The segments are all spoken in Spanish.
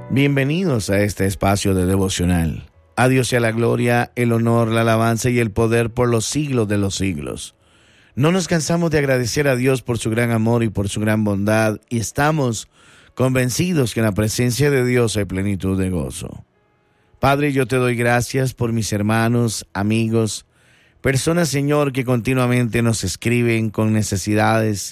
Bienvenidos a este espacio de devocional. A Dios sea la gloria, el honor, la alabanza y el poder por los siglos de los siglos. No nos cansamos de agradecer a Dios por su gran amor y por su gran bondad, y estamos convencidos que en la presencia de Dios hay plenitud de gozo. Padre, yo te doy gracias por mis hermanos, amigos, personas, Señor, que continuamente nos escriben con necesidades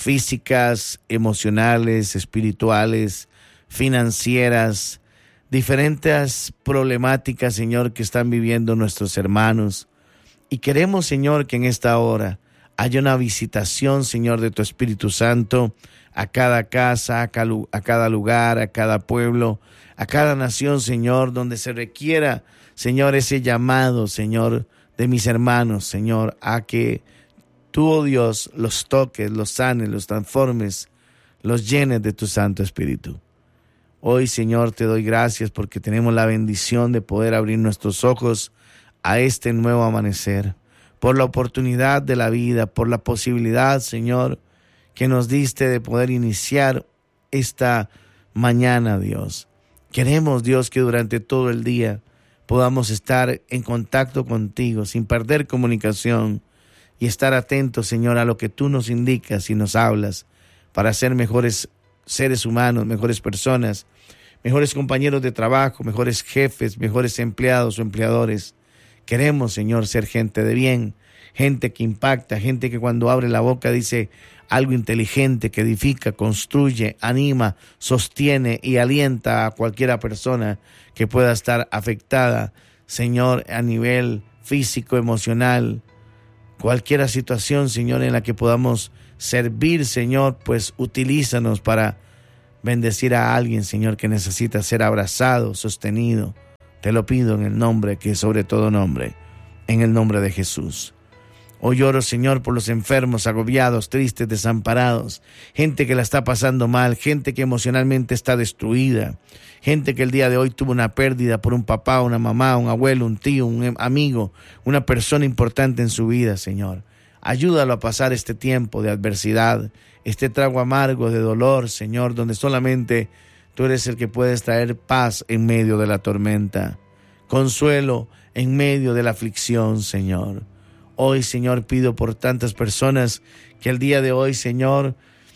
físicas, emocionales, espirituales, financieras, diferentes problemáticas, Señor, que están viviendo nuestros hermanos. Y queremos, Señor, que en esta hora haya una visitación, Señor, de tu Espíritu Santo a cada casa, a cada lugar, a cada pueblo, a cada nación, Señor, donde se requiera, Señor, ese llamado, Señor, de mis hermanos, Señor, a que tú, oh Dios, los toques, los sanes, los transformes, los llenes de tu Santo Espíritu. Hoy, Señor, te doy gracias porque tenemos la bendición de poder abrir nuestros ojos a este nuevo amanecer, por la oportunidad de la vida, por la posibilidad, Señor, que nos diste de poder iniciar esta mañana, Dios. Queremos, Dios, que durante todo el día podamos estar en contacto contigo, sin perder comunicación, y estar atentos, Señor, a lo que tú nos indicas y nos hablas, para ser mejores seres humanos, mejores personas, mejores compañeros de trabajo, mejores jefes, mejores empleados o empleadores. Queremos, Señor, ser gente de bien, gente que impacta, gente que cuando abre la boca dice algo inteligente, que edifica, construye, anima, sostiene y alienta a cualquiera persona que pueda estar afectada, Señor, a nivel físico, emocional, cualquier situación, Señor, en la que podamos servir, Señor, pues utilízanos para bendecir a alguien, Señor, que necesita ser abrazado, sostenido. Te lo pido en el nombre que es sobre todo nombre, en el nombre de Jesús. Hoy oro, Señor, por los enfermos, agobiados, tristes, desamparados, gente que la está pasando mal, gente que emocionalmente está destruida, gente que el día de hoy tuvo una pérdida por un papá, una mamá, un abuelo, un tío, un amigo, una persona importante en su vida, Señor. Ayúdalo a pasar este tiempo de adversidad, este trago amargo de dolor, Señor, donde solamente tú eres el que puedes traer paz en medio de la tormenta, consuelo en medio de la aflicción, Señor. Hoy, Señor, pido por tantas personas que el día de hoy, Señor,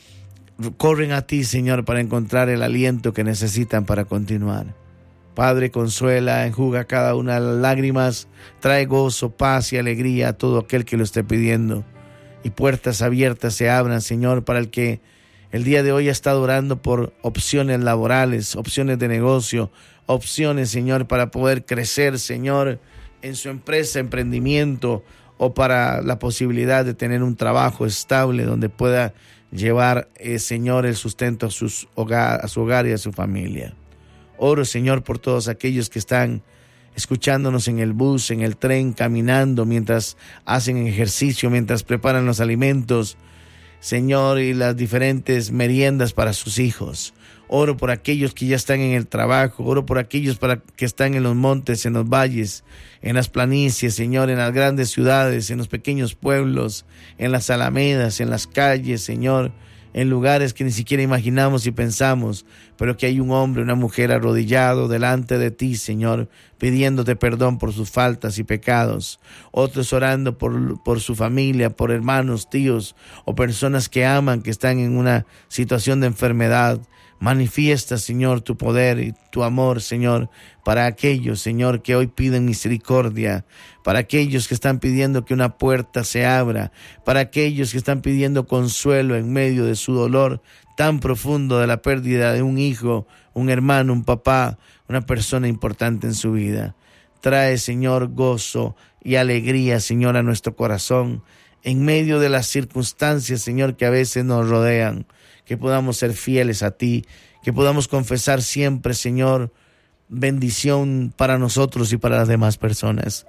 corren a ti, Señor, para encontrar el aliento que necesitan para continuar. Padre, consuela, enjuga cada una de las lágrimas, trae gozo, paz y alegría a todo aquel que lo esté pidiendo. Y puertas abiertas se abran, Señor, para el que el día de hoy ha estado orando por opciones laborales, opciones de negocio, opciones, Señor, para poder crecer, Señor, en su empresa, emprendimiento, o para la posibilidad de tener un trabajo estable donde pueda llevar, Señor, el sustento a su hogar y a su familia. Oro, Señor, por todos aquellos que están escuchándonos en el bus, en el tren, caminando, mientras hacen ejercicio, mientras preparan los alimentos, Señor, y las diferentes meriendas para sus hijos. Oro por aquellos que ya están en el trabajo, oro por aquellos que están en los montes, en los valles, en las planicies, Señor, en las grandes ciudades, en los pequeños pueblos, en las alamedas, en las calles, Señor, en lugares que ni siquiera imaginamos y pensamos, pero que hay un hombre, una mujer arrodillado delante de ti, Señor, pidiéndote perdón por sus faltas y pecados. Otros orando por su familia, por hermanos, tíos o personas que aman, que están en una situación de enfermedad. Manifiesta, Señor, tu poder y tu amor, Señor, para aquellos, Señor, que hoy piden misericordia, para aquellos que están pidiendo que una puerta se abra, para aquellos que están pidiendo consuelo en medio de su dolor tan profundo de la pérdida de un hijo, un hermano, un papá, una persona importante en su vida. Trae, Señor, gozo y alegría, Señor, a nuestro corazón, en medio de las circunstancias, Señor, que a veces nos rodean. Que podamos ser fieles a ti, que podamos confesar siempre, Señor, bendición para nosotros y para las demás personas.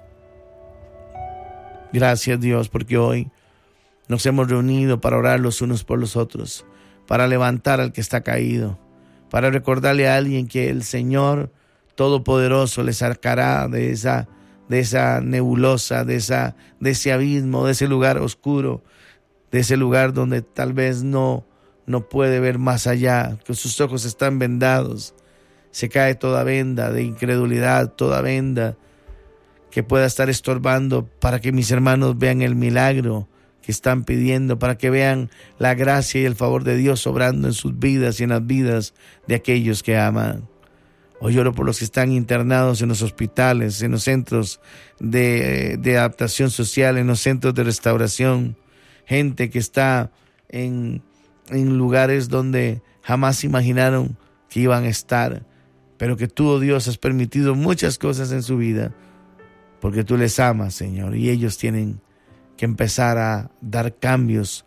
Gracias, Dios, porque hoy nos hemos reunido para orar los unos por los otros, para levantar al que está caído, para recordarle a alguien que el Señor Todopoderoso le sacará de esa nebulosa, de ese abismo, de ese lugar oscuro, de ese lugar donde tal vez no puede ver más allá, que sus ojos están vendados. Se cae toda venda de incredulidad, toda venda que pueda estar estorbando para que mis hermanos vean el milagro que están pidiendo, para que vean la gracia y el favor de Dios obrando en sus vidas y en las vidas de aquellos que aman. Hoy oro por los que están internados en los hospitales, en los centros de adaptación social, en los centros de restauración, gente que está en lugares donde jamás imaginaron que iban a estar, pero que tú, oh Dios, has permitido muchas cosas en su vida, porque tú les amas, Señor, y ellos tienen que empezar a dar cambios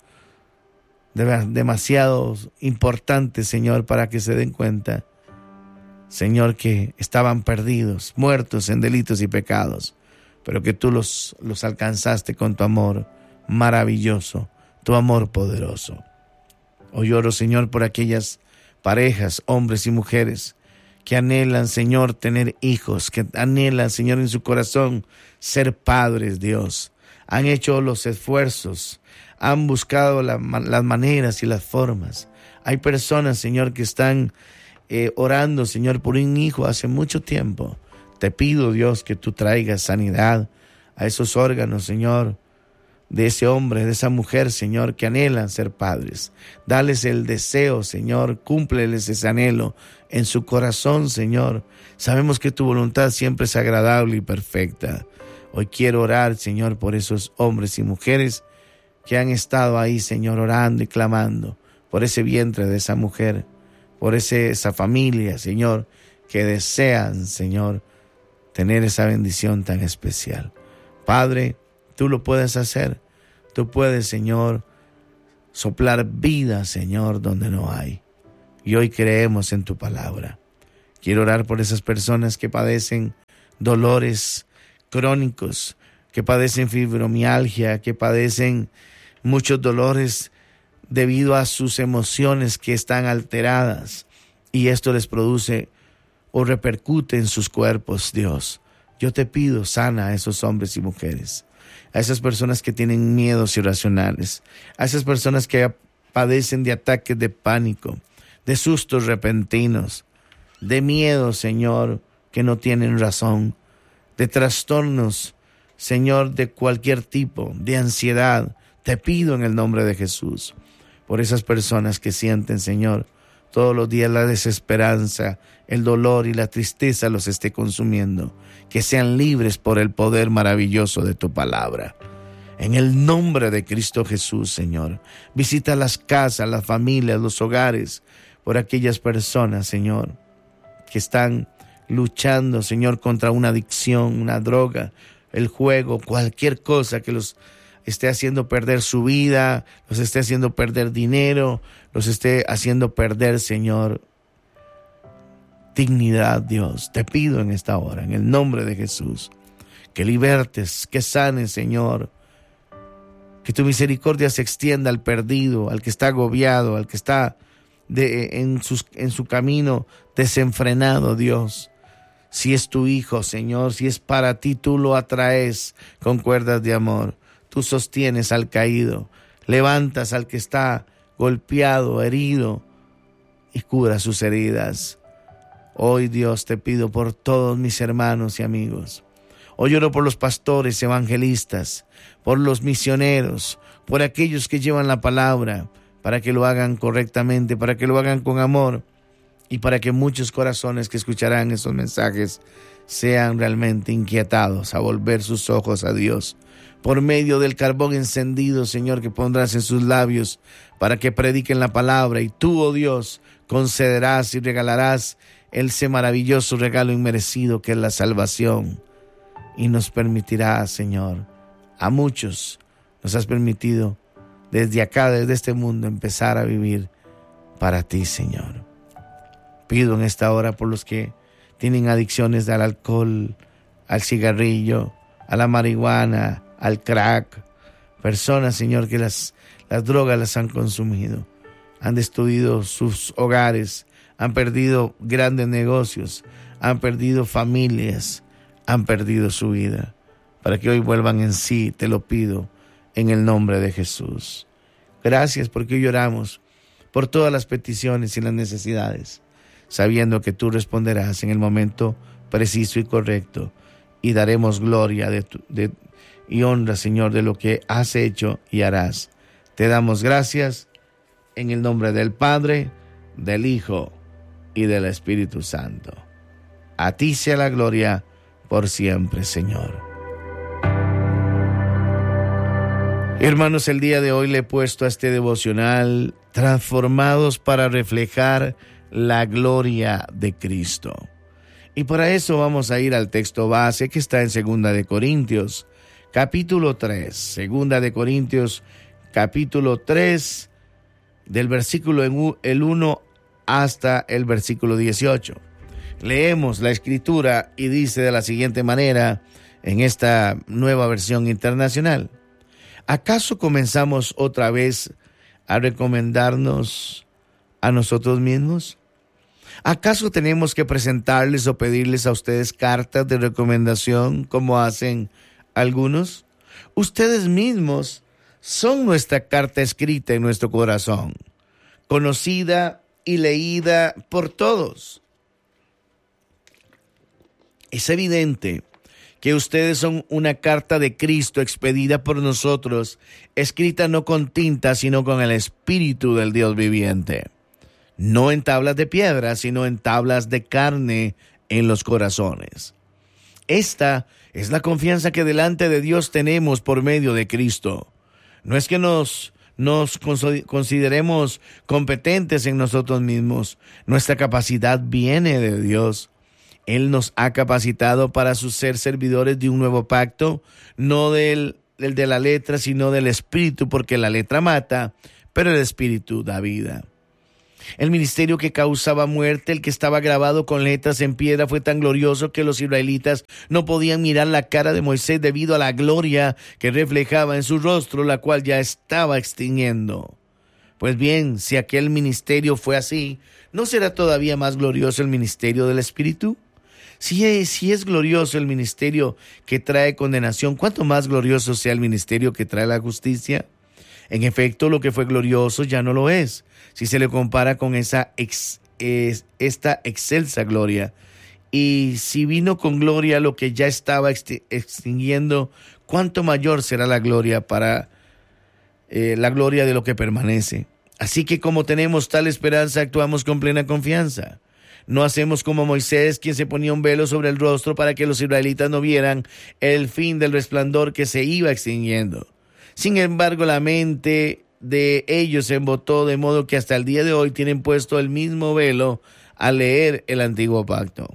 demasiado importantes, Señor, para que se den cuenta, Señor, que estaban perdidos, muertos en delitos y pecados, pero que tú los alcanzaste con tu amor maravilloso, tu amor poderoso. Hoy oro, Señor, por aquellas parejas, hombres y mujeres, que anhelan, Señor, tener hijos, que anhelan, Señor, en su corazón ser padres, Dios. Han hecho los esfuerzos, han buscado las maneras y las formas. Hay personas, Señor, que están orando, Señor, por un hijo hace mucho tiempo. Te pido, Dios, que tú traigas sanidad a esos órganos, Señor, de ese hombre, de esa mujer, Señor, que anhelan ser padres. Dales el deseo, Señor, cúmpleles ese anhelo en su corazón, Señor. Sabemos que tu voluntad siempre es agradable y perfecta. Hoy quiero orar, Señor, por esos hombres y mujeres que han estado ahí, Señor, orando y clamando por ese vientre de esa mujer, por esa familia, Señor, que desean, Señor, tener esa bendición tan especial. Padre, tú lo puedes hacer. Tú puedes, Señor, soplar vida, Señor, donde no hay. Y hoy creemos en tu palabra. Quiero orar por esas personas que padecen dolores crónicos, que padecen fibromialgia, que padecen muchos dolores debido a sus emociones que están alteradas. Y esto les produce o repercute en sus cuerpos, Dios. Yo te pido, sana a esos hombres y mujeres, a esas personas que tienen miedos irracionales, a esas personas que padecen de ataques de pánico, de sustos repentinos, de miedo, Señor, que no tienen razón, de trastornos, Señor, de cualquier tipo, de ansiedad. Te pido en el nombre de Jesús, por esas personas que sienten, Señor, todos los días la desesperanza, el dolor y la tristeza los esté consumiendo, que sean libres por el poder maravilloso de tu palabra. En el nombre de Cristo Jesús, Señor, visita las casas, las familias, los hogares, por aquellas personas, Señor, que están luchando, Señor, contra una adicción, una droga, el juego, cualquier cosa que los esté haciendo perder su vida, los esté haciendo perder dinero, los esté haciendo perder, Señor, dignidad, Dios. Te pido en esta hora, en el nombre de Jesús, que libertes, que sanes, Señor, que tu misericordia se extienda al perdido, al que está agobiado, al que está en su camino desenfrenado, Dios. Si es tu hijo, Señor, si es para ti, tú lo atraes con cuerdas de amor. Tú sostienes al caído, levantas al que está golpeado, herido, y cura sus heridas. Hoy, Dios, te pido por todos mis hermanos y amigos. Hoy oro por los pastores, evangelistas, por los misioneros, por aquellos que llevan la palabra, para que lo hagan correctamente, para que lo hagan con amor, y para que muchos corazones que escucharán esos mensajes sean realmente inquietados a volver sus ojos a Dios, por medio del carbón encendido, Señor, que pondrás en sus labios, para que prediquen la palabra. Y tú, oh Dios, concederás y regalarás ese maravilloso regalo inmerecido que es la salvación. Y nos permitirá, Señor, a muchos nos has permitido desde acá, desde este mundo, empezar a vivir para ti, Señor. Pido en esta hora por los que tienen adicciones al alcohol, al cigarrillo, a la marihuana, al crack. Personas, Señor, que las drogas las han consumido, han destruido sus hogares, han perdido grandes negocios, han perdido familias, han perdido su vida. Para que hoy vuelvan en sí, te lo pido en el nombre de Jesús. Gracias porque hoy oramos por todas las peticiones y las necesidades. sabiendo que tú responderás en el momento preciso y correcto, y daremos gloria y honra, Señor, de lo que has hecho y harás. Te damos gracias en el nombre del Padre, del Hijo y del Espíritu Santo. A ti sea la gloria por siempre, Señor. Hermanos, el día de hoy le he puesto a este devocional transformados para reflejar la gloria de Cristo. Y para eso vamos a ir al texto base que está en 2 de Corintios, capítulo 3. 2 de Corintios, capítulo 3, del versículo el 1 hasta el versículo 18. Leemos la escritura y dice de la siguiente manera en esta nueva versión internacional: ¿acaso comenzamos otra vez a recomendarnos a nosotros mismos? ¿Acaso tenemos que presentarles o pedirles a ustedes cartas de recomendación como hacen algunos? Ustedes mismos son nuestra carta escrita en nuestro corazón, conocida y leída por todos. Es evidente que ustedes son una carta de Cristo expedida por nosotros, escrita no con tinta, sino con el Espíritu del Dios viviente. No en tablas de piedra, sino en tablas de carne en los corazones. Esta es la confianza que delante de Dios tenemos por medio de Cristo. No es que nos consideremos competentes en nosotros mismos. Nuestra capacidad viene de Dios. Él nos ha capacitado para ser servidores de un nuevo pacto, no del de la letra, sino del Espíritu, porque la letra mata, pero el Espíritu da vida. El ministerio que causaba muerte, el que estaba grabado con letras en piedra, fue tan glorioso que los israelitas no podían mirar la cara de Moisés debido a la gloria que reflejaba en su rostro, la cual ya estaba extinguiendo. Pues bien, si aquel ministerio fue así, ¿no será todavía más glorioso el ministerio del Espíritu? Si es glorioso el ministerio que trae condenación, ¿cuánto más glorioso sea el ministerio que trae la justicia? En efecto, lo que fue glorioso ya no lo es, si se le compara con esta excelsa gloria. Y si vino con gloria lo que ya estaba extinguiendo, ¿cuánto mayor será la gloria la gloria de lo que permanece? Así que como tenemos tal esperanza, actuamos con plena confianza. No hacemos como Moisés, quien se ponía un velo sobre el rostro para que los israelitas no vieran el fin del resplandor que se iba extinguiendo. Sin embargo, la mente de ellos se embotó, de modo que hasta el día de hoy tienen puesto el mismo velo al leer el antiguo pacto.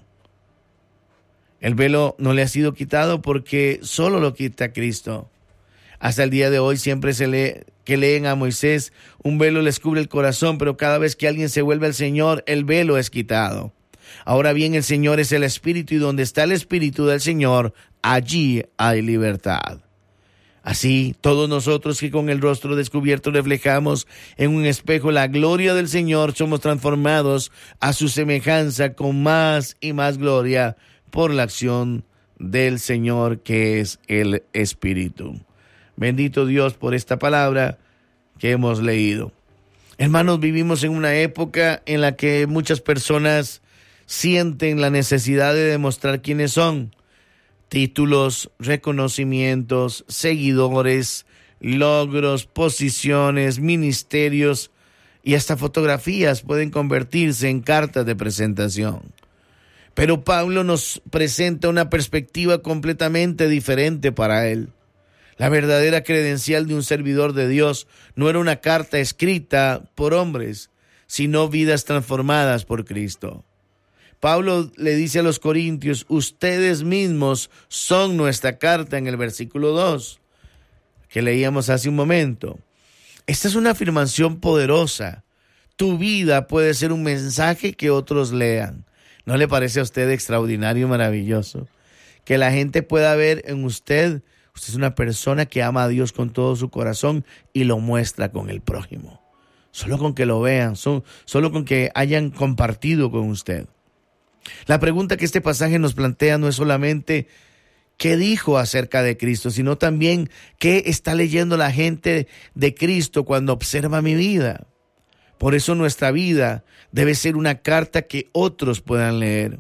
El velo no le ha sido quitado porque solo lo quita Cristo. Hasta el día de hoy siempre que leen a Moisés, un velo les cubre el corazón, pero cada vez que alguien se vuelve al Señor, el velo es quitado. Ahora bien, el Señor es el Espíritu, y donde está el Espíritu del Señor, allí hay libertad. Así, todos nosotros que con el rostro descubierto reflejamos en un espejo la gloria del Señor, somos transformados a su semejanza con más y más gloria por la acción del Señor, que es el Espíritu. Bendito Dios por esta palabra que hemos leído. Hermanos, vivimos en una época en la que muchas personas sienten la necesidad de demostrar quiénes son. Títulos, reconocimientos, seguidores, logros, posiciones, ministerios y hasta fotografías pueden convertirse en cartas de presentación. Pero Pablo nos presenta una perspectiva completamente diferente para él. La verdadera credencial de un servidor de Dios no era una carta escrita por hombres, sino vidas transformadas por Cristo. Pablo le dice a los corintios: ustedes mismos son nuestra carta, en el versículo 2, que leíamos hace un momento. Esta es una afirmación poderosa. Tu vida puede ser un mensaje que otros lean. ¿No le parece a usted extraordinario y maravilloso? Que la gente pueda ver en usted es una persona que ama a Dios con todo su corazón y lo muestra con el prójimo. Solo con que lo vean, solo con que hayan compartido con usted. La pregunta que este pasaje nos plantea no es solamente qué dijo acerca de Cristo, sino también qué está leyendo la gente de Cristo cuando observa mi vida. Por eso nuestra vida debe ser una carta que otros puedan leer.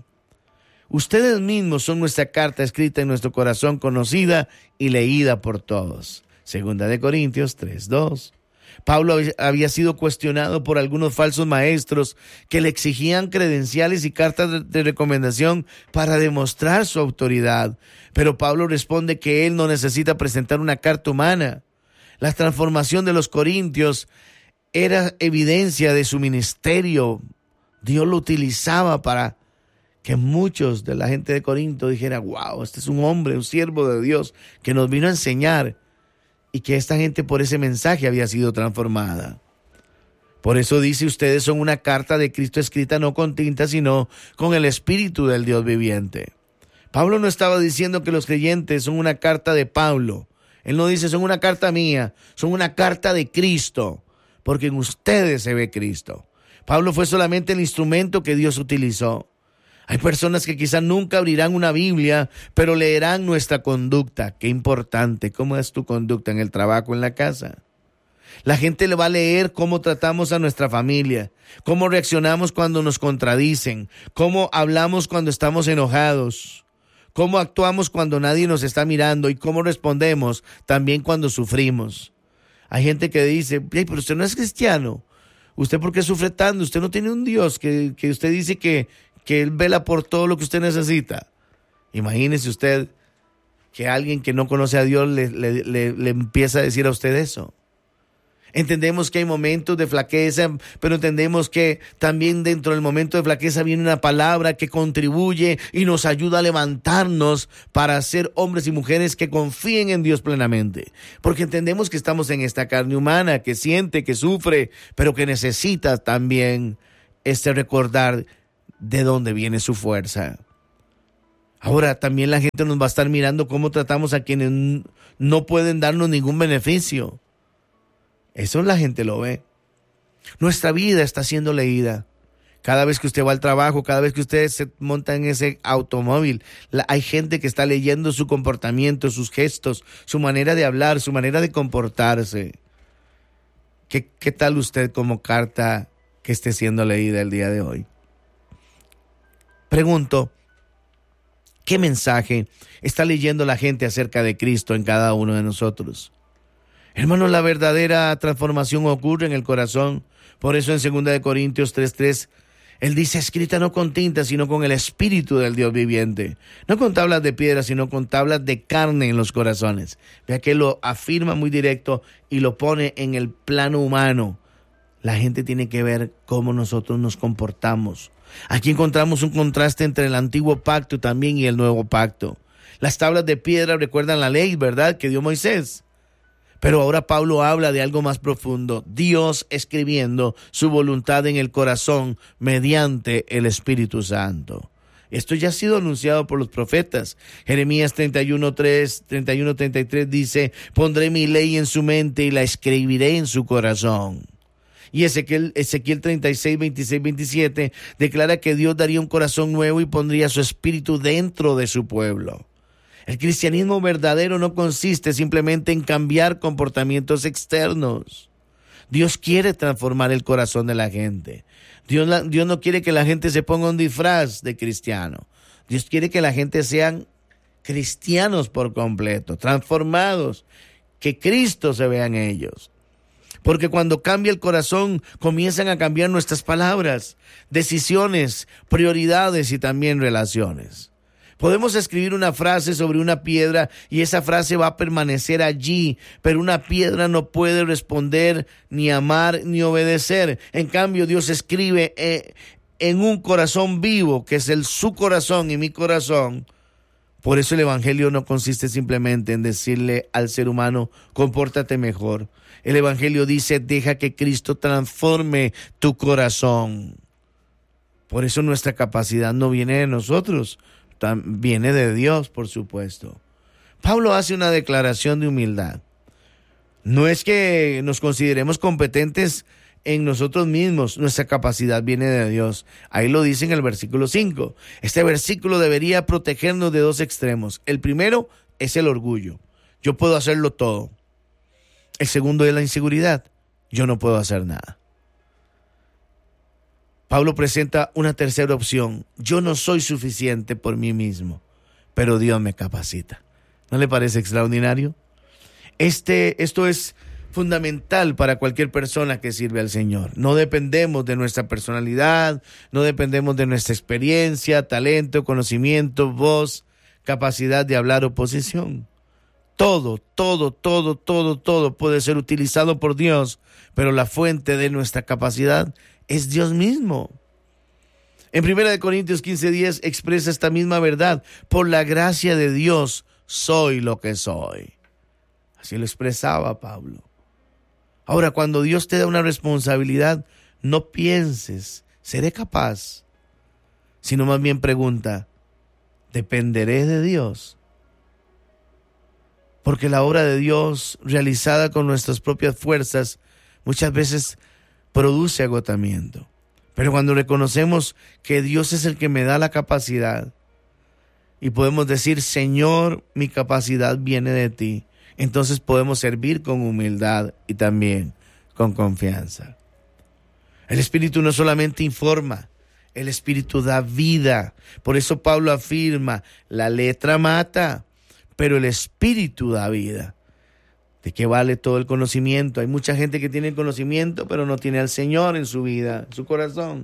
Ustedes mismos son nuestra carta escrita en nuestro corazón, conocida y leída por todos. Segunda de Corintios 3:2. Pablo había sido cuestionado por algunos falsos maestros que le exigían credenciales y cartas de recomendación para demostrar su autoridad. Pero Pablo responde que él no necesita presentar una carta humana. La transformación de los corintios era evidencia de su ministerio. Dios lo utilizaba para que muchos de la gente de Corinto dijera: wow, este es un hombre, un siervo de Dios que nos vino a enseñar, y que esta gente por ese mensaje había sido transformada. Por eso dice: ustedes son una carta de Cristo escrita no con tinta, sino con el Espíritu del Dios viviente. Pablo no estaba diciendo que los creyentes son una carta de Pablo. Él no dice: son una carta mía, son una carta de Cristo, porque en ustedes se ve Cristo. Pablo fue solamente el instrumento que Dios utilizó. Hay personas que quizás nunca abrirán una Biblia, pero leerán nuestra conducta. Qué importante. ¿Cómo es tu conducta en el trabajo, en la casa? La gente le va a leer cómo tratamos a nuestra familia, cómo reaccionamos cuando nos contradicen, cómo hablamos cuando estamos enojados, cómo actuamos cuando nadie nos está mirando y cómo respondemos también cuando sufrimos. Hay gente que dice: hey, pero usted no es cristiano. ¿Usted por qué sufre tanto? Usted no tiene un Dios que usted dice que Él vela por todo lo que usted necesita. Imagínese usted que alguien que no conoce a Dios le empieza a decir a usted eso. Entendemos que hay momentos de flaqueza, pero entendemos que también dentro del momento de flaqueza viene una palabra que contribuye y nos ayuda a levantarnos para ser hombres y mujeres que confíen en Dios plenamente. Porque entendemos que estamos en esta carne humana, que siente, que sufre, pero que necesita también recordar de dónde viene su fuerza. Ahora también la gente nos va a estar mirando cómo tratamos a quienes no pueden darnos ningún beneficio. Eso la gente lo ve. Nuestra vida está siendo leída. Cada vez que usted va al trabajo, cada vez que usted se monta en ese automóvil, hay gente que está leyendo su comportamiento, sus gestos, su manera de hablar, su manera de comportarse. ¿Qué tal usted como carta que esté siendo leída el día de hoy? Pregunto, ¿qué mensaje está leyendo la gente acerca de Cristo en cada uno de nosotros? Hermanos, la verdadera transformación ocurre en el corazón. Por eso en 2 de Corintios 3:3, él dice: escrita no con tinta, sino con el Espíritu del Dios viviente. No con tablas de piedra, sino con tablas de carne en los corazones. Vea que lo afirma muy directo y lo pone en el plano humano. La gente tiene que ver cómo nosotros nos comportamos. Aquí encontramos un contraste entre el antiguo pacto también y el nuevo pacto. Las tablas de piedra recuerdan la ley, ¿verdad?, que dio Moisés. Pero ahora Pablo habla de algo más profundo: Dios escribiendo su voluntad en el corazón mediante el Espíritu Santo. Esto ya ha sido anunciado por los profetas. Jeremías 31:33 dice: pondré mi ley en su mente y la escribiré en su corazón. Y Ezequiel 36:26-27 declara que Dios daría un corazón nuevo y pondría su espíritu dentro de su pueblo. El cristianismo verdadero no consiste simplemente en cambiar comportamientos externos. Dios quiere transformar el corazón de la gente. Dios no quiere que la gente se ponga un disfraz de cristiano. Dios quiere que la gente sean cristianos por completo, transformados, que Cristo se vea en ellos. Porque cuando cambia el corazón, comienzan a cambiar nuestras palabras, decisiones, prioridades y también relaciones. Podemos escribir una frase sobre una piedra y esa frase va a permanecer allí, pero una piedra no puede responder, ni amar, ni obedecer. En cambio, Dios escribe en un corazón vivo, que es su corazón y mi corazón. Por eso el evangelio no consiste simplemente en decirle al ser humano: compórtate mejor. El evangelio dice: deja que Cristo transforme tu corazón. Por eso nuestra capacidad no viene de nosotros, viene de Dios, por supuesto. Pablo hace una declaración de humildad. No es que nos consideremos competentes en nosotros mismos, nuestra capacidad viene de Dios. Ahí lo dice en el versículo 5. Este versículo debería protegernos de dos extremos. El primero es el orgullo: yo puedo hacerlo todo. El segundo es la inseguridad: yo no puedo hacer nada. Pablo presenta una tercera opción. Yo no soy suficiente por mí mismo, pero Dios me capacita. ¿No le parece extraordinario? Esto es fundamental para cualquier persona que sirve al Señor. No dependemos de nuestra personalidad, no dependemos de nuestra experiencia, talento, conocimiento, voz, capacidad de hablar o posición. Todo puede ser utilizado por Dios, pero la fuente de nuestra capacidad es Dios mismo. En 1 Corintios 15:10 expresa esta misma verdad. Por la gracia de Dios soy lo que soy. Así lo expresaba Pablo. Ahora, cuando Dios te da una responsabilidad, no pienses, ¿seré capaz? Sino más bien pregunta, ¿dependeré de Dios? Porque la obra de Dios, realizada con nuestras propias fuerzas, muchas veces produce agotamiento. Pero cuando reconocemos que Dios es el que me da la capacidad, y podemos decir, Señor, mi capacidad viene de ti, entonces podemos servir con humildad y también con confianza. El Espíritu no solamente informa, el Espíritu da vida. Por eso Pablo afirma, la letra mata, pero el Espíritu da vida. ¿De qué vale todo el conocimiento? Hay mucha gente que tiene el conocimiento, pero no tiene al Señor en su vida, en su corazón.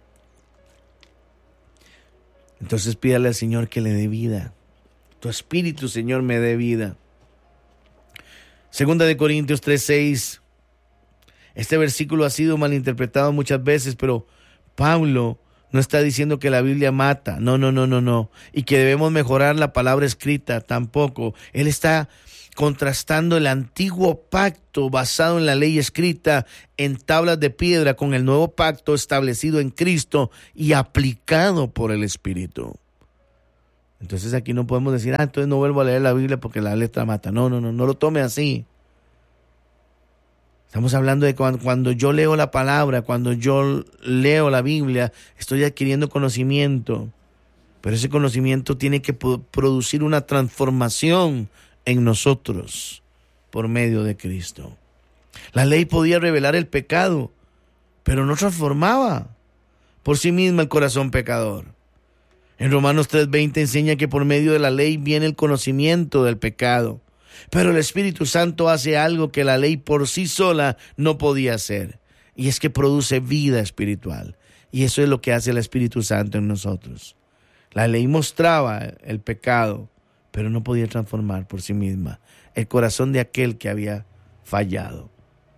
Entonces pídale al Señor que le dé vida. Tu Espíritu, Señor, me dé vida. 2 Corintios 3:6. Este versículo ha sido malinterpretado muchas veces, pero Pablo no está diciendo que la Biblia mata. No. Y que debemos mejorar la palabra escrita, tampoco. Él está contrastando el antiguo pacto basado en la ley escrita en tablas de piedra con el nuevo pacto establecido en Cristo y aplicado por el Espíritu. Entonces aquí no podemos decir, entonces no vuelvo a leer la Biblia porque la letra mata. No lo tome así. Estamos hablando de cuando yo leo la palabra, cuando yo leo la Biblia, estoy adquiriendo conocimiento. Pero ese conocimiento tiene que producir una transformación en nosotros por medio de Cristo. La ley podía revelar el pecado, pero no transformaba por sí misma el corazón pecador. En Romanos 3:20 enseña que por medio de la ley viene el conocimiento del pecado, pero el Espíritu Santo hace algo que la ley por sí sola no podía hacer, y es que produce vida espiritual, y eso es lo que hace el Espíritu Santo en nosotros. La ley mostraba el pecado, pero no podía transformar por sí misma el corazón de aquel que había fallado.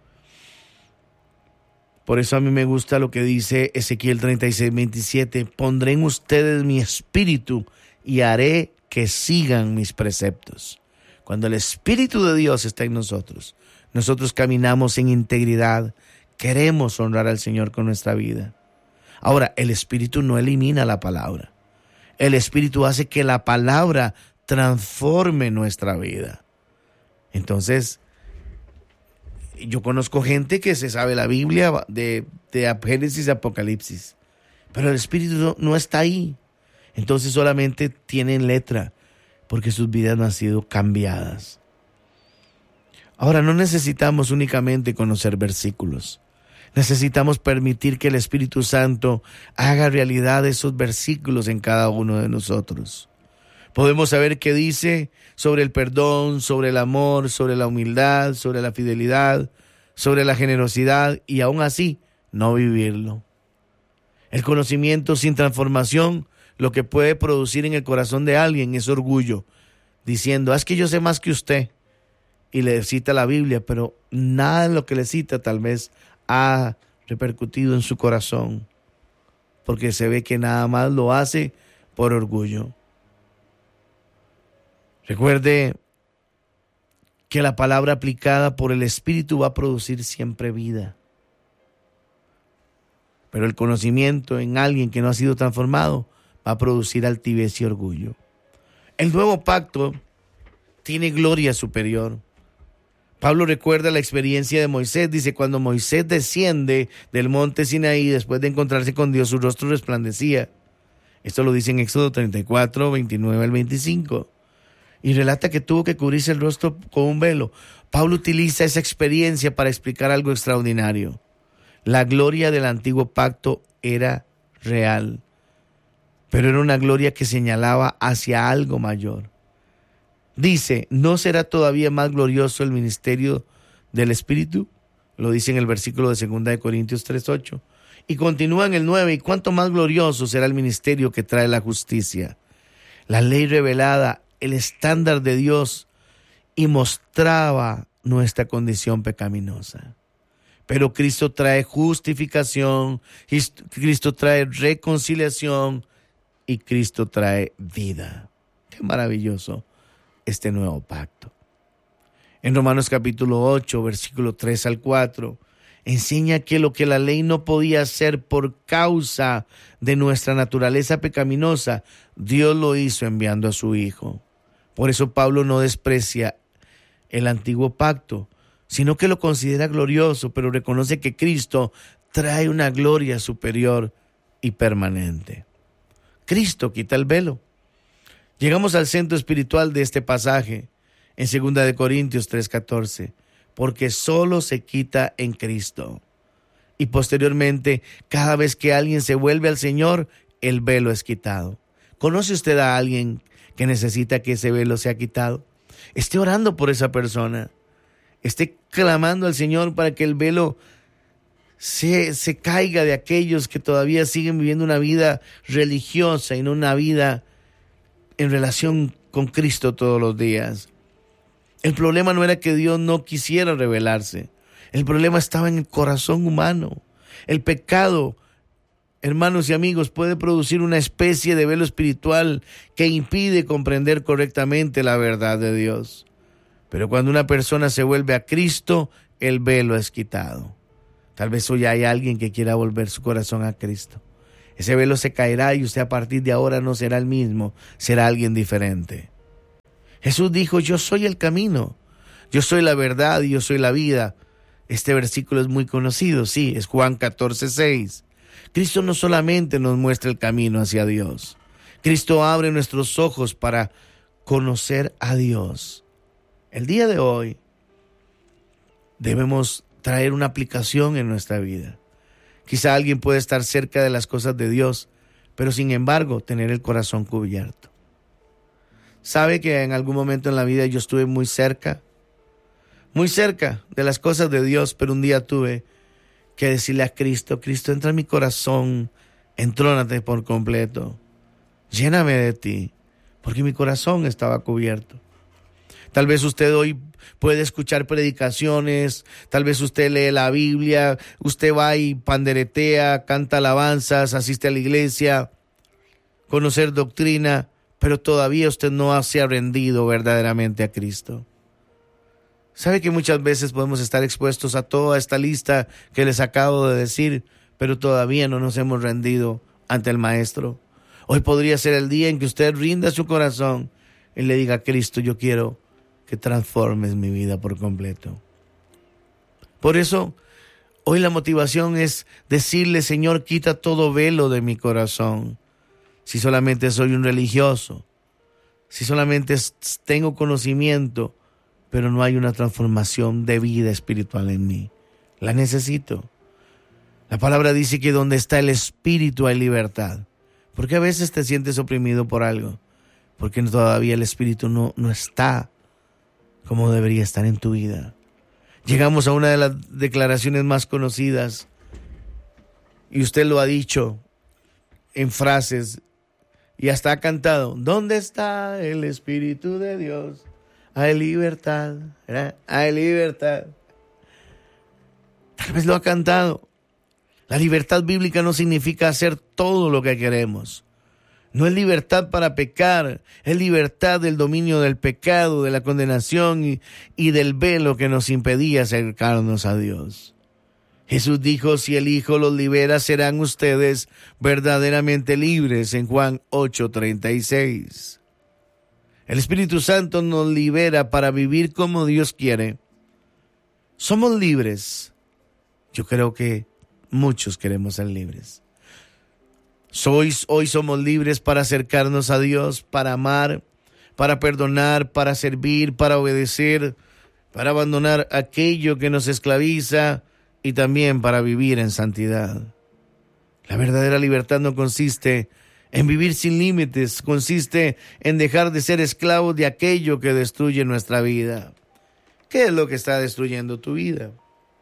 Por eso a mí me gusta lo que dice Ezequiel 36:27. Pondré en ustedes mi espíritu y haré que sigan mis preceptos. Cuando el Espíritu de Dios está en nosotros, nosotros caminamos en integridad, queremos honrar al Señor con nuestra vida. Ahora, el Espíritu no elimina la palabra. El Espíritu hace que la palabra transforme nuestra vida. Entonces, yo conozco gente que se sabe la Biblia de Génesis a Apocalipsis, pero el Espíritu no está ahí. Entonces solamente tienen letra, porque sus vidas no han sido cambiadas. Ahora, no necesitamos únicamente conocer versículos. Necesitamos permitir que el Espíritu Santo haga realidad esos versículos en cada uno de nosotros. Podemos saber qué dice sobre el perdón, sobre el amor, sobre la humildad, sobre la fidelidad, sobre la generosidad y aún así no vivirlo. El conocimiento sin transformación lo que puede producir en el corazón de alguien es orgullo, diciendo, es que yo sé más que usted, y le cita la Biblia, pero nada de lo que le cita tal vez ha repercutido en su corazón, porque se ve que nada más lo hace por orgullo. Recuerde que la palabra aplicada por el Espíritu va a producir siempre vida. Pero el conocimiento en alguien que no ha sido transformado va a producir altivez y orgullo. El nuevo pacto tiene gloria superior. Pablo recuerda la experiencia de Moisés. Dice, cuando Moisés desciende del monte Sinaí, después de encontrarse con Dios, su rostro resplandecía. Esto lo dice en Éxodo 34, 29 al 25. Y relata que tuvo que cubrirse el rostro con un velo. Pablo utiliza esa experiencia para explicar algo extraordinario. La gloria del antiguo pacto era real, pero era una gloria que señalaba hacia algo mayor. Dice, ¿no será todavía más glorioso el ministerio del Espíritu? Lo dice en el versículo de 2 Corintios 3:8. Y continúa en el 9, ¿y cuánto más glorioso será el ministerio que trae la justicia? La ley revelada, el estándar de Dios, y mostraba nuestra condición pecaminosa. Pero Cristo trae justificación, Cristo trae reconciliación y Cristo trae vida. Qué maravilloso este nuevo pacto. En Romanos capítulo 8, versículo 3 al 4, enseña que lo que la ley no podía hacer por causa de nuestra naturaleza pecaminosa, Dios lo hizo enviando a su Hijo. Por eso Pablo no desprecia el antiguo pacto, sino que lo considera glorioso, pero reconoce que Cristo trae una gloria superior y permanente. Cristo quita el velo. Llegamos al centro espiritual de este pasaje, en 2 Corintios 3:14, porque solo se quita en Cristo. Y posteriormente, cada vez que alguien se vuelve al Señor, el velo es quitado. ¿Conoce usted a alguien que necesita que ese velo sea quitado? Esté orando por esa persona. Esté clamando al Señor para que el velo se caiga de aquellos que todavía siguen viviendo una vida religiosa y no una vida en relación con Cristo todos los días. El problema no era que Dios no quisiera revelarse. El problema estaba en el corazón humano. El pecado, hermanos y amigos, puede producir una especie de velo espiritual que impide comprender correctamente la verdad de Dios. Pero cuando una persona se vuelve a Cristo, el velo es quitado. Tal vez hoy hay alguien que quiera volver su corazón a Cristo. Ese velo se caerá y usted a partir de ahora no será el mismo, será alguien diferente. Jesús dijo, yo soy el camino, yo soy la verdad y yo soy la vida. Este versículo es muy conocido, sí, es Juan 14:6. Cristo no solamente nos muestra el camino hacia Dios, Cristo abre nuestros ojos para conocer a Dios. El día de hoy debemos traer una aplicación en nuestra vida. Quizá alguien puede estar cerca de las cosas de Dios, pero sin embargo tener el corazón cubierto. ¿Sabe que en algún momento en la vida yo estuve muy cerca de las cosas de Dios, pero un día tuve que decirle a Cristo, Cristo, entra en mi corazón, entrónate por completo, lléname de ti, porque mi corazón estaba cubierto. Tal vez usted hoy puede escuchar predicaciones, tal vez usted lee la Biblia, usted va y panderetea, canta alabanzas, asiste a la iglesia, conocer doctrina, pero todavía usted no se ha rendido verdaderamente a Cristo. ¿Sabe que muchas veces podemos estar expuestos a toda esta lista que les acabo de decir, pero todavía no nos hemos rendido ante el Maestro? Hoy podría ser el día en que usted rinda su corazón y le diga, Cristo, yo quiero que transformes mi vida por completo. Por eso, hoy la motivación es decirle, Señor, quita todo velo de mi corazón. Si solamente soy un religioso, si solamente tengo conocimiento, pero no hay una transformación de vida espiritual en mí. La necesito. La palabra dice que donde está el Espíritu hay libertad. ¿Por qué a veces te sientes oprimido por algo? Porque todavía el Espíritu no está como debería estar en tu vida. Llegamos a una de las declaraciones más conocidas y usted lo ha dicho en frases y hasta ha cantado, ¿dónde está el Espíritu de Dios? Hay libertad, ¿verdad? Hay libertad. Tal vez lo ha cantado. La libertad bíblica no significa hacer todo lo que queremos. No es libertad para pecar, es libertad del dominio del pecado, de la condenación y del velo que nos impedía acercarnos a Dios. Jesús dijo, si el Hijo los libera, serán ustedes verdaderamente libres, en Juan 8:36. El Espíritu Santo nos libera para vivir como Dios quiere. Somos libres. Yo creo que muchos queremos ser libres. Hoy somos libres para acercarnos a Dios, para amar, para perdonar, para servir, para obedecer, para abandonar aquello que nos esclaviza y también para vivir en santidad. La verdadera libertad no consiste en vivir sin límites, consiste en dejar de ser esclavos de aquello que destruye nuestra vida. ¿Qué es lo que está destruyendo tu vida?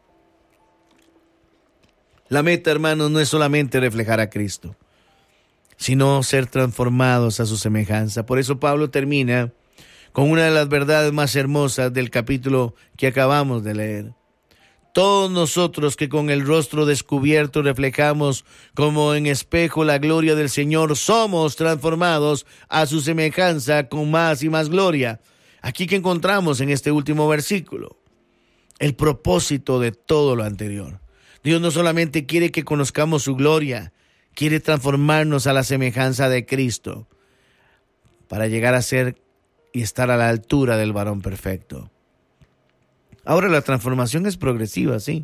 La meta, hermanos, no es solamente reflejar a Cristo, sino ser transformados a su semejanza. Por eso Pablo termina con una de las verdades más hermosas del capítulo que acabamos de leer. Todos nosotros que con el rostro descubierto reflejamos como en espejo la gloria del Señor, somos transformados a su semejanza con más y más gloria. Aquí que encontramos en este último versículo el propósito de todo lo anterior. Dios no solamente quiere que conozcamos su gloria, quiere transformarnos a la semejanza de Cristo para llegar a ser y estar a la altura del varón perfecto. Ahora la transformación es progresiva, sí,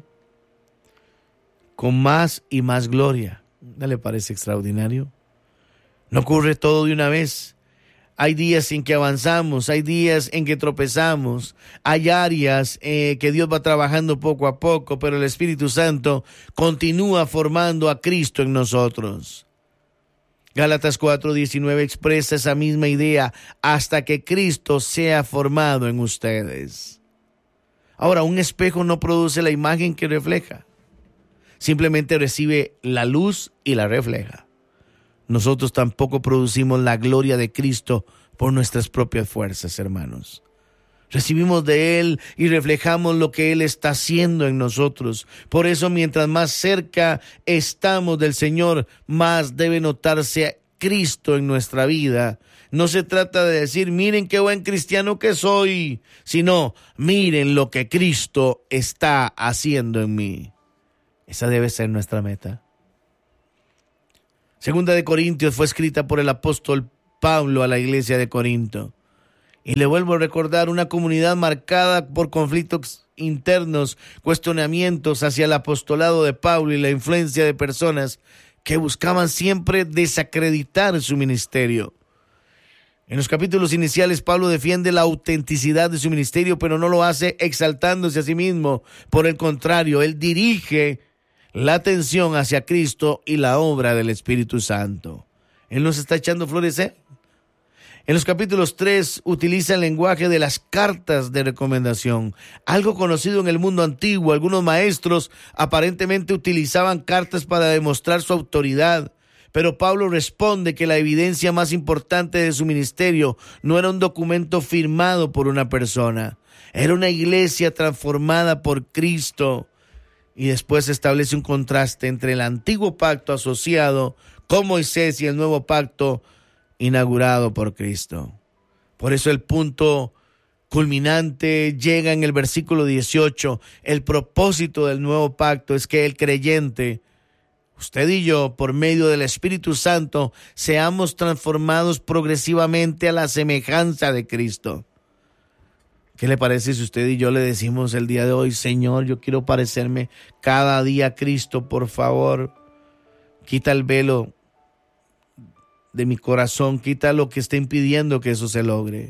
con más y más gloria. ¿No le parece extraordinario? No ocurre todo de una vez. Hay días en que avanzamos, hay días en que tropezamos, hay áreas que Dios va trabajando poco a poco, pero el Espíritu Santo continúa formando a Cristo en nosotros. Gálatas 4:19 expresa esa misma idea, hasta que Cristo sea formado en ustedes. Ahora, un espejo no produce la imagen que refleja, simplemente recibe la luz y la refleja. Nosotros tampoco producimos la gloria de Cristo por nuestras propias fuerzas, hermanos. Recibimos de Él y reflejamos lo que Él está haciendo en nosotros. Por eso, mientras más cerca estamos del Señor, más debe notarse Cristo en nuestra vida. No se trata de decir, miren qué buen cristiano que soy, sino, miren lo que Cristo está haciendo en mí. Esa debe ser nuestra meta. Segunda de Corintios fue escrita por el apóstol Pablo a la iglesia de Corinto. Y le vuelvo a recordar, una comunidad marcada por conflictos internos, cuestionamientos hacia el apostolado de Pablo y la influencia de personas que buscaban siempre desacreditar su ministerio. En los capítulos iniciales, Pablo defiende la autenticidad de su ministerio, pero no lo hace exaltándose a sí mismo. Por el contrario, él dirige la atención hacia Cristo y la obra del Espíritu Santo. Él nos está echando flores, ¿eh? En los capítulos 3 utiliza el lenguaje de las cartas de recomendación, algo conocido en el mundo antiguo. Algunos maestros aparentemente utilizaban cartas para demostrar su autoridad, pero Pablo responde que la evidencia más importante de su ministerio no era un documento firmado por una persona, era una iglesia transformada por Cristo. Y después establece un contraste entre el antiguo pacto asociado con Moisés y el nuevo pacto inaugurado por Cristo. Por eso el punto culminante llega en el versículo 18. El propósito del nuevo pacto es que el creyente, usted y yo, por medio del Espíritu Santo, seamos transformados progresivamente a la semejanza de Cristo. ¿Qué le parece si usted y yo le decimos el día de hoy, Señor, yo quiero parecerme cada día a Cristo, por favor, quita el velo de mi corazón, quita lo que está impidiendo que eso se logre?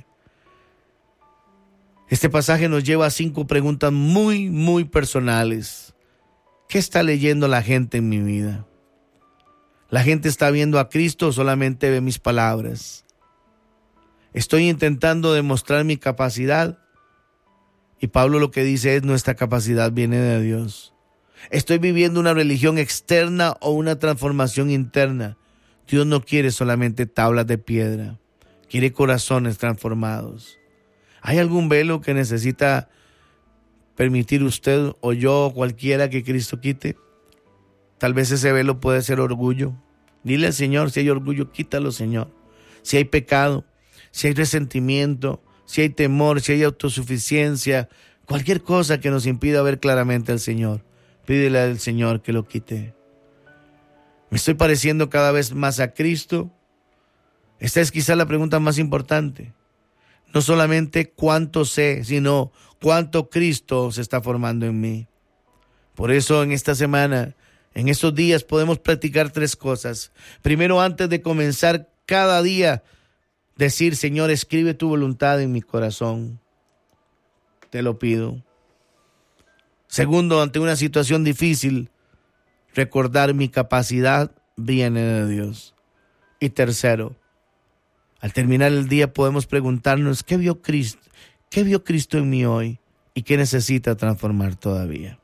Este pasaje nos lleva a 5 preguntas muy personales. ¿Qué está leyendo la gente en mi vida? ¿La gente está viendo a Cristo o solamente ve mis palabras? ¿Estoy intentando demostrar mi capacidad? Y Pablo lo que dice es, nuestra capacidad viene de Dios. ¿Estoy viviendo una religión externa o una transformación interna? Dios no quiere solamente tablas de piedra, quiere corazones transformados. ¿Hay algún velo que necesita permitir usted o yo o cualquiera que Cristo quite? Tal vez ese velo puede ser orgullo. Dile al Señor, si hay orgullo, quítalo, Señor. Si hay pecado, si hay resentimiento, si hay temor, si hay autosuficiencia, cualquier cosa que nos impida ver claramente al Señor, pídele al Señor que lo quite. ¿Me estoy pareciendo cada vez más a Cristo? Esta es quizá la pregunta más importante. No solamente cuánto sé, sino cuánto Cristo se está formando en mí. Por eso en esta semana, en estos días, podemos practicar 3 cosas. Primero, antes de comenzar cada día, decir, Señor, escribe tu voluntad en mi corazón. Te lo pido. Segundo, ante una situación difícil, recordar mi capacidad viene de Dios. Y tercero, al terminar el día podemos preguntarnos, ¿qué vio Cristo? ¿Qué vio Cristo en mí hoy? ¿Y qué necesita transformar todavía?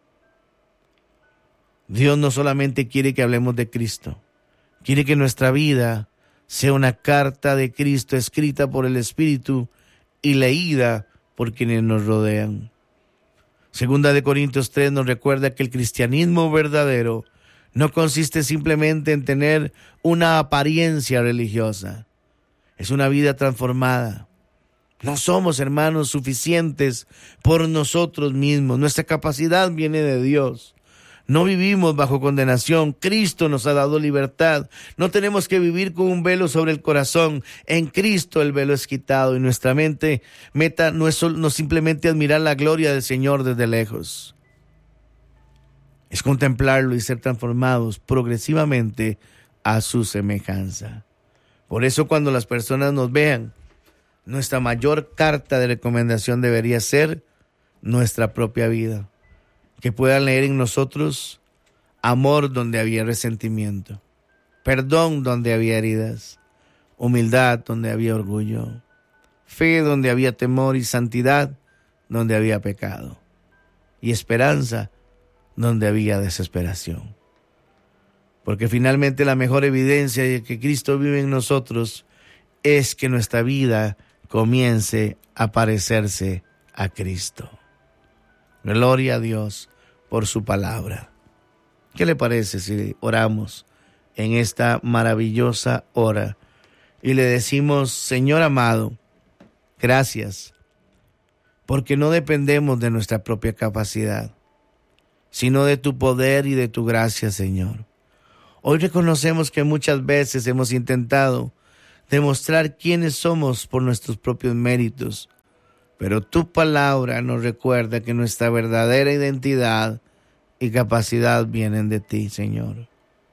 Dios no solamente quiere que hablemos de Cristo, quiere que nuestra vida sea una carta de Cristo escrita por el Espíritu y leída por quienes nos rodean. Segunda de Corintios 3 nos recuerda que el cristianismo verdadero no consiste simplemente en tener una apariencia religiosa. Es una vida transformada. No somos, hermanos, suficientes por nosotros mismos. Nuestra capacidad viene de Dios. No vivimos bajo condenación. Cristo nos ha dado libertad. No tenemos que vivir con un velo sobre el corazón. En Cristo el velo es quitado y nuestra meta no es simplemente admirar la gloria del Señor desde lejos. Es contemplarlo y ser transformados progresivamente a su semejanza. Por eso cuando las personas nos vean, nuestra mayor carta de recomendación debería ser nuestra propia vida. Que puedan leer en nosotros amor donde había resentimiento, perdón donde había heridas, humildad donde había orgullo, fe donde había temor y santidad donde había pecado, y esperanza donde había desesperación. Porque finalmente la mejor evidencia de que Cristo vive en nosotros es que nuestra vida comience a parecerse a Cristo. Gloria a Dios por su palabra. ¿Qué le parece si oramos en esta maravillosa hora y le decimos, Señor amado, gracias, porque no dependemos de nuestra propia capacidad, sino de tu poder y de tu gracia, Señor? Hoy reconocemos que muchas veces hemos intentado demostrar quiénes somos por nuestros propios méritos, pero tu palabra nos recuerda que nuestra verdadera identidad y capacidad vienen de ti, Señor.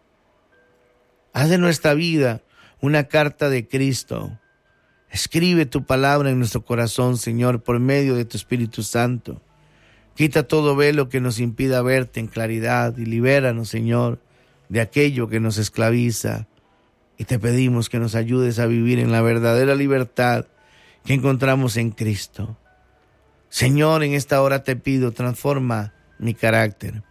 Haz de nuestra vida una carta de Cristo. Escribe tu palabra en nuestro corazón, Señor, por medio de tu Espíritu Santo. Quita todo velo que nos impida verte en claridad y libéranos, Señor, de aquello que nos esclaviza. Y te pedimos que nos ayudes a vivir en la verdadera libertad que encontramos en Cristo. Señor, en esta hora te pido, transforma mi carácter.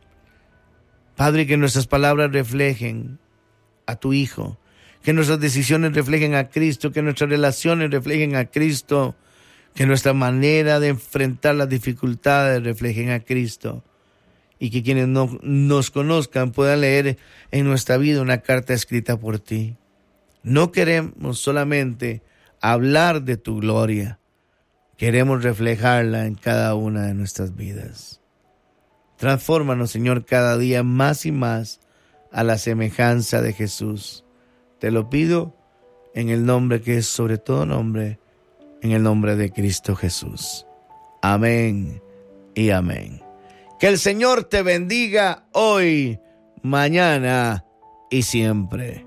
Padre, que nuestras palabras reflejen a tu Hijo, que nuestras decisiones reflejen a Cristo, que nuestras relaciones reflejen a Cristo, que nuestra manera de enfrentar las dificultades reflejen a Cristo, y que quienes no nos conozcan puedan leer en nuestra vida una carta escrita por ti. No queremos solamente hablar de tu gloria, queremos reflejarla en cada una de nuestras vidas. Transfórmanos, Señor, cada día más y más a la semejanza de Jesús. Te lo pido en el nombre que es sobre todo nombre, en el nombre de Cristo Jesús. Amén y amén. Que el Señor te bendiga hoy, mañana y siempre.